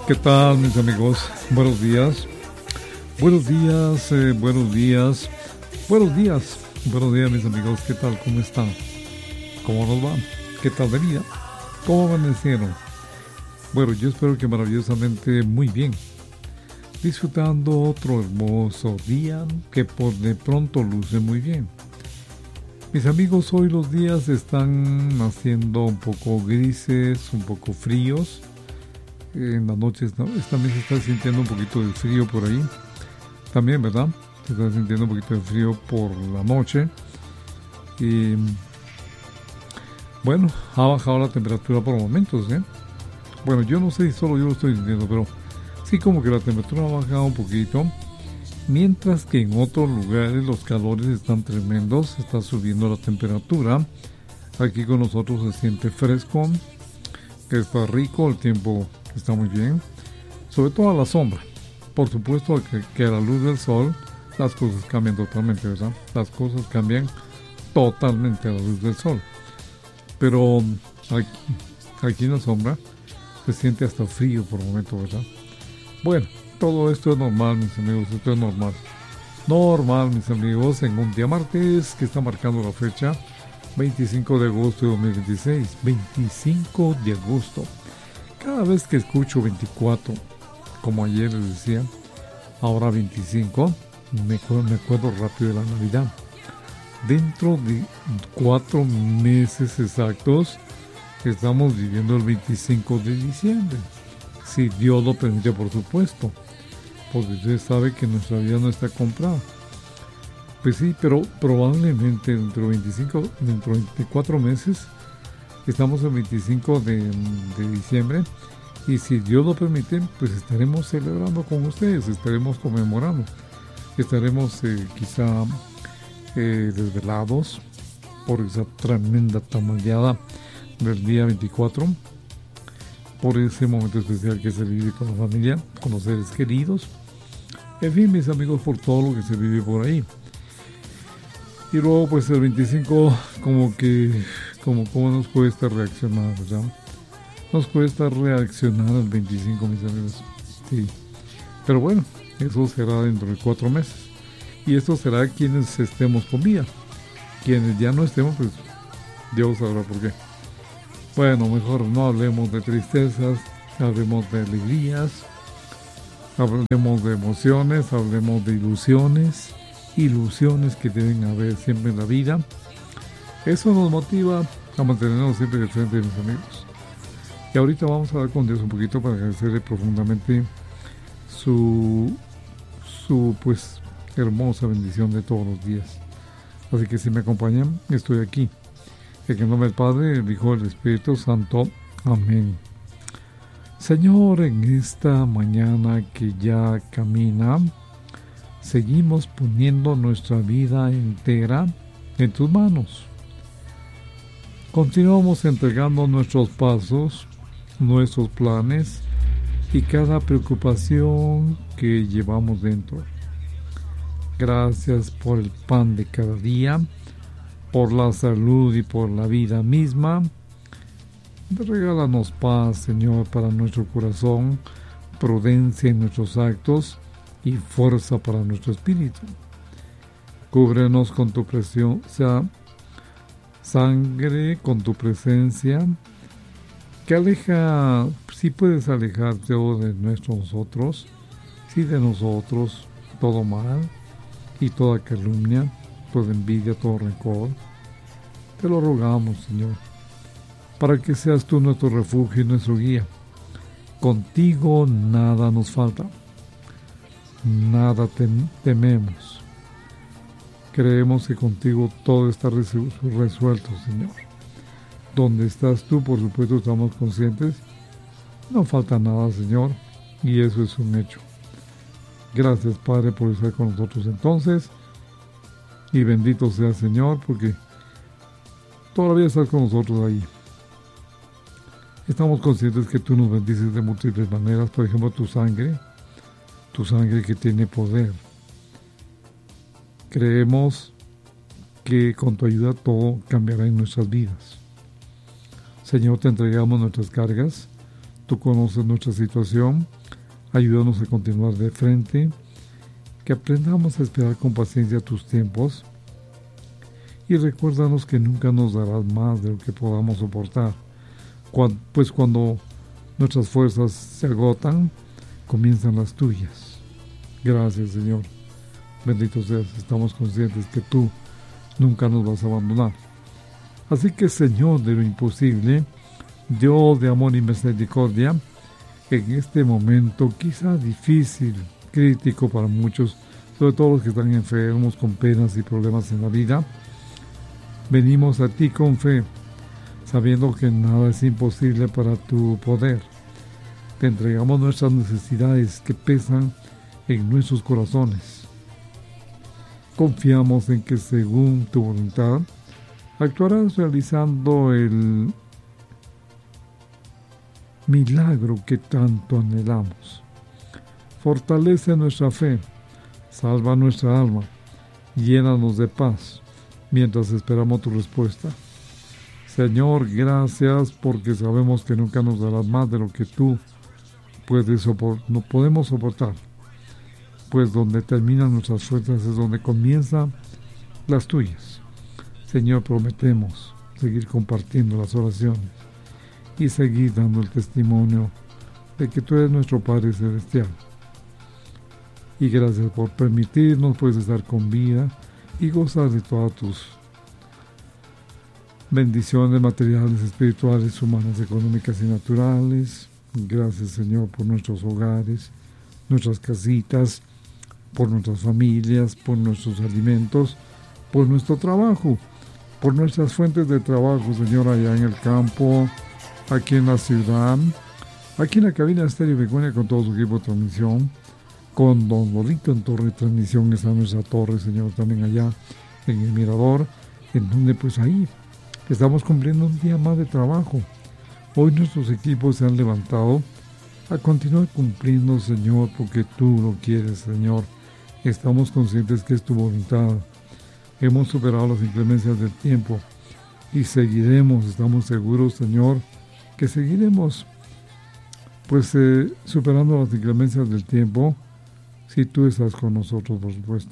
¿Qué tal, mis amigos? Buenos días. Buenos días, buenos días. Buenos días. Buenos días, mis amigos. ¿Qué tal? ¿Cómo están? ¿Cómo nos va? ¿Qué tal de vida? ¿Cómo amanecieron? Bueno, yo espero que maravillosamente muy bien. Disfrutando otro hermoso día que por de pronto luce muy bien. Mis amigos, hoy los días están haciendo un poco grises, un poco fríos. En las noches también se está sintiendo un poquito de frío por ahí. También, ¿verdad? Se está sintiendo un poquito de frío por la noche. Y bueno, ha bajado la temperatura por momentos, ¿eh? Bueno, yo no sé si solo yo lo estoy sintiendo, pero sí como que la temperatura ha bajado un poquito. Mientras que en otros lugares los calores están tremendos, está subiendo la temperatura. Aquí con nosotros se siente fresco, que está rico, el tiempo está muy bien, sobre todo a la sombra. Por supuesto que a la luz del sol las cosas cambian totalmente, ¿verdad? Las cosas cambian totalmente a la luz del sol. Pero aquí en la sombra se siente hasta frío por un momento, ¿verdad? Bueno, todo esto es normal, mis amigos, esto es normal. Normal, mis amigos, en un día martes que está marcando la fecha 25 de agosto de 2026. 25 de agosto. Cada vez que escucho 24, como ayer les decía, ahora 25, me acuerdo rápido de la Navidad. Dentro de 4 meses exactos, estamos viviendo el 25 de diciembre. Si Dios lo permite, por supuesto. Porque usted sabe que nuestra vida no está comprada. Pues sí, pero probablemente dentro de 24 meses, estamos el 25 de diciembre, y si Dios lo permite, pues estaremos celebrando con ustedes, estaremos conmemorando, estaremos quizá desvelados por esa tremenda tamaleada del día 24, por ese momento especial que se vive con la familia, con los seres queridos, en fin, mis amigos, por todo lo que se vive por ahí. Y luego pues el 25 como nos cuesta reaccionar, ¿verdad? Nos cuesta reaccionar al 25, mis amigos. Sí. Pero bueno, eso será dentro de 4 meses. Y esto será quienes estemos con vida. Quienes ya no estemos, pues Dios sabrá por qué. Bueno, mejor no hablemos de tristezas, hablemos de alegrías, hablemos de emociones, hablemos de ilusiones que deben haber siempre en la vida. Eso nos motiva a mantenernos siempre de frente, mis amigos. Y ahorita vamos a hablar con Dios un poquito para agradecerle profundamente su pues hermosa bendición de todos los días. Así que si me acompañan, estoy aquí. En el nombre del Padre, del Hijo y del Espíritu Santo. Amén. Señor, en esta mañana que ya camina, seguimos poniendo nuestra vida entera en tus manos. Continuamos entregando nuestros pasos, nuestros planes y cada preocupación que llevamos dentro. Gracias por el pan de cada día, por la salud y por la vida misma. Regálanos paz, Señor, para nuestro corazón, prudencia en nuestros actos y fuerza para nuestro espíritu. Cúbrenos con tu preciosa sangre, con tu presencia, que aleja, si puedes alejar todo de nosotros, sí, de nosotros, todo mal y toda calumnia, toda envidia, todo rencor. Te lo rogamos, Señor, para que seas tú nuestro refugio y nuestro guía. Contigo nada nos falta, nada tememos. Creemos que contigo todo está resuelto, Señor. Donde estás tú, por supuesto, estamos conscientes. No falta nada, Señor, y eso es un hecho. Gracias, Padre, por estar con nosotros entonces. Y bendito sea, Señor, porque todavía estás con nosotros ahí. Estamos conscientes que tú nos bendices de múltiples maneras. Por ejemplo, tu sangre que tiene poder. Creemos que con tu ayuda todo cambiará en nuestras vidas. Señor, te entregamos nuestras cargas, Tú conoces nuestra situación, ayúdanos a continuar de frente, que aprendamos a esperar con paciencia tus tiempos y recuérdanos que nunca nos darás más de lo que podamos soportar, pues cuando nuestras fuerzas se agotan, comienzan las tuyas. Gracias, Señor. Bendito seas, estamos conscientes que tú nunca nos vas a abandonar. Así que, Señor de lo imposible, Dios de amor y misericordia, en este momento quizá difícil, crítico para muchos, sobre todo los que están enfermos con penas y problemas en la vida, venimos a ti con fe, sabiendo que nada es imposible para tu poder. Te entregamos nuestras necesidades que pesan en nuestros corazones. Confiamos en que según tu voluntad actuarás realizando el milagro que tanto anhelamos. Fortalece nuestra fe, salva nuestra alma, llénanos de paz mientras esperamos tu respuesta. Señor, gracias porque sabemos que nunca nos darás más de lo que tú no podemos soportar, pues donde terminan nuestras fuerzas es donde comienzan las tuyas. Señor, prometemos seguir compartiendo las oraciones y seguir dando el testimonio de que tú eres nuestro Padre Celestial. Y gracias por permitirnos pues estar con vida y gozar de todas tus bendiciones materiales, espirituales, humanas, económicas y naturales. Gracias, Señor, por nuestros hogares, nuestras casitas, por nuestras familias, por nuestros alimentos, por nuestro trabajo, por nuestras fuentes de trabajo, Señor, allá en el campo, aquí en la ciudad, aquí en la cabina de Estéreo Begonia con todo su equipo de transmisión, con Don Lolito en torre de transmisión, está nuestra torre, Señor, también allá en el Mirador, en donde pues ahí estamos cumpliendo un día más de trabajo. Hoy nuestros equipos se han levantado a continuar cumpliendo, Señor, porque tú lo quieres, Señor. Estamos conscientes que es tu voluntad. Hemos superado las inclemencias del tiempo y seguiremos, estamos seguros, Señor, que seguiremos pues superando las inclemencias del tiempo si tú estás con nosotros, por supuesto.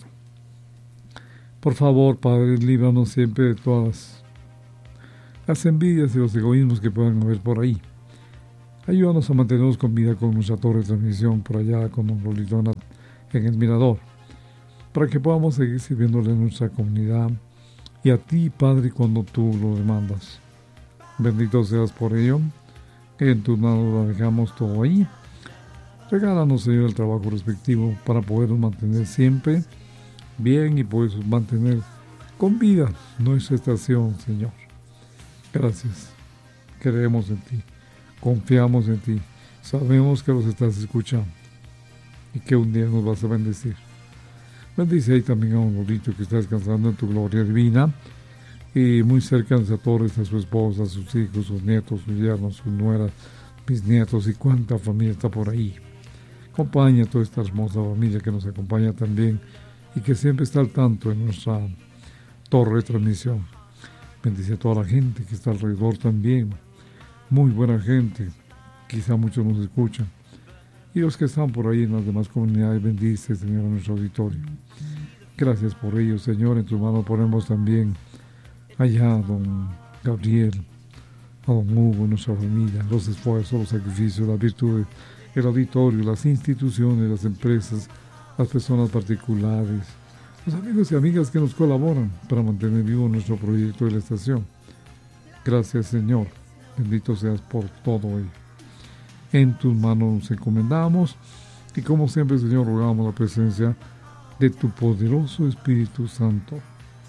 Por favor, Padre, líbranos siempre de todas las envidias y los egoísmos que puedan haber por ahí. Ayúdanos a mantenernos con vida con nuestra torre de transmisión por allá con Don Lolito en el Mirador, para que podamos seguir sirviéndole a nuestra comunidad y a ti, Padre, cuando tú lo demandas. Bendito seas por ello. En tus manos lo dejamos todo ahí. Regálanos, Señor, el trabajo respectivo para podernos mantener siempre bien y poder mantener con vida nuestra estación, Señor. Gracias. Creemos en ti. Confiamos en ti. Sabemos que los estás escuchando y que un día nos vas a bendecir. Bendice ahí también a un Lolito que está descansando en tu gloria divina y muy cerca de esa torre está su esposa, sus hijos, sus nietos, sus yernos, sus nueras, bisnietos y cuánta familia está por ahí. Acompaña a toda esta hermosa familia que nos acompaña también y que siempre está al tanto en nuestra torre de transmisión. Bendice a toda la gente que está alrededor también. Muy buena gente. Quizá muchos nos escuchan. Y los que están por ahí en las demás comunidades, bendice, Señor, a nuestro auditorio. Gracias por ello, Señor. En tus manos ponemos también allá a don Gabriel, a don Hugo, nuestra familia, los esfuerzos, los sacrificios, las virtudes, el auditorio, las instituciones, las empresas, las personas particulares, los amigos y amigas que nos colaboran para mantener vivo nuestro proyecto de la estación. Gracias, Señor. Bendito seas por todo ello. En tus manos nos encomendamos y como siempre, Señor, rogamos la presencia de tu poderoso Espíritu Santo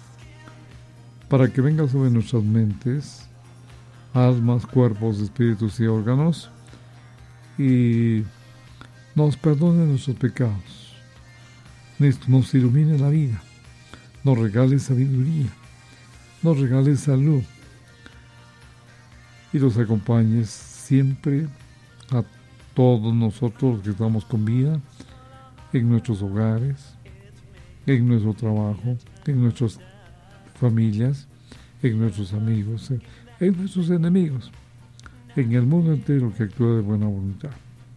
para que venga sobre nuestras mentes, almas, cuerpos, espíritus y órganos y nos perdone nuestros pecados, nos ilumine la vida, nos regale sabiduría, nos regale salud y los acompañes siempre a todos nosotros los que estamos con vida, en nuestros hogares, en nuestro trabajo, en nuestras familias, en nuestros amigos, en nuestros enemigos, en el mundo entero que actúa de buena voluntad.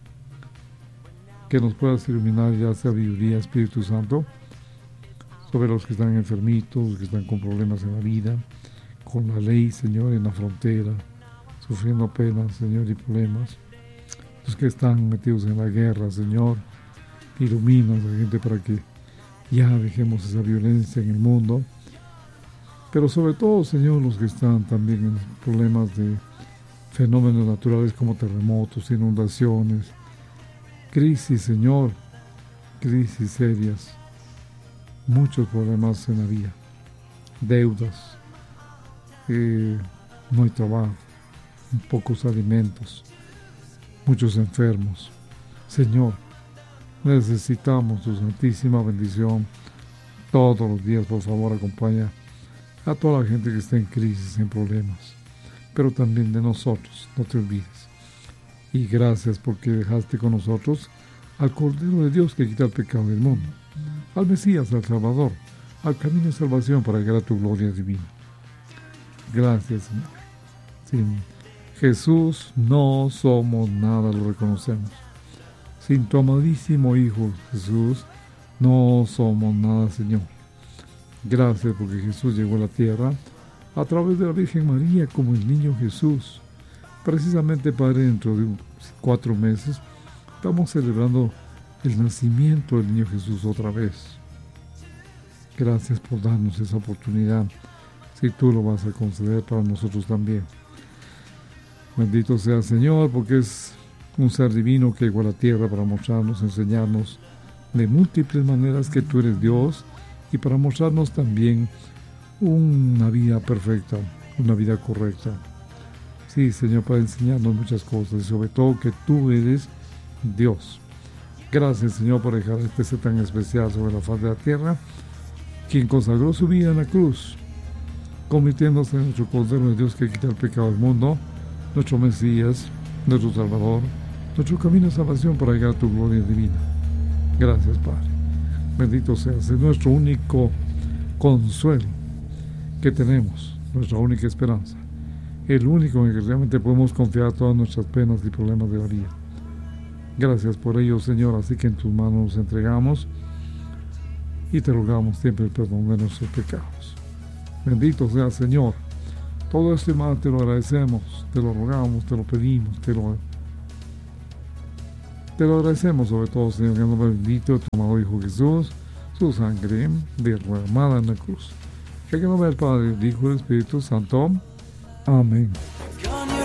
Que nos puedas iluminar ya sabiduría, Espíritu Santo, sobre los que están enfermitos, los que están con problemas en la vida, con la ley, Señor, en la frontera, sufriendo penas, Señor, y problemas. Los que están metidos en la guerra, Señor, ilumina a la gente para que ya dejemos esa violencia en el mundo. Pero sobre todo, Señor, los que están también en problemas de fenómenos naturales como terremotos, inundaciones, crisis, Señor, crisis serias, muchos problemas en la vida, deudas, no hay trabajo, pocos alimentos, muchos enfermos. Señor, necesitamos tu santísima bendición todos los días. Por favor, acompaña a toda la gente que está en crisis, en problemas, pero también de nosotros, no te olvides. Y gracias porque dejaste con nosotros al Cordero de Dios que quita el pecado del mundo, al Mesías, al Salvador, al camino de salvación para llegar a tu gloria divina. Gracias, Señor. Sin Jesús no somos nada, lo reconocemos. Sin tu amadísimo Hijo Jesús no somos nada, Señor. Gracias porque Jesús llegó a la tierra a través de la Virgen María como el niño Jesús. Precisamente, Padre, dentro de 4 meses estamos celebrando el nacimiento del niño Jesús otra vez. Gracias por darnos esa oportunidad, si tú lo vas a conceder para nosotros también. Bendito sea el Señor, porque es un ser divino que llegó a la tierra para mostrarnos, enseñarnos de múltiples maneras que tú eres Dios y para mostrarnos también una vida perfecta, una vida correcta. Sí, Señor, para enseñarnos muchas cosas y sobre todo que tú eres Dios. Gracias, Señor, por dejar este ser tan especial sobre la faz de la tierra, quien consagró su vida en la cruz, convirtiéndose en nuestro Cordero de Dios que quita el pecado del mundo, nuestro Mesías, nuestro Salvador, nuestro camino de salvación para llegar a tu gloria divina. Gracias, Padre. Bendito seas, es nuestro único consuelo que tenemos, nuestra única esperanza, el único en el que realmente podemos confiar todas nuestras penas y problemas de la vida. Gracias por ello, Señor, así que en tus manos nos entregamos y te rogamos siempre el perdón de nuestros pecados. Bendito sea, Señor. Todo esto y más te lo agradecemos, te lo rogamos, te lo pedimos, te lo agradecemos sobre todo, Señor, en el nombre bendito de tu amado Hijo Jesús, su sangre derramada en la cruz. En el nombre del Padre, del Hijo y del Espíritu Santo. Amén.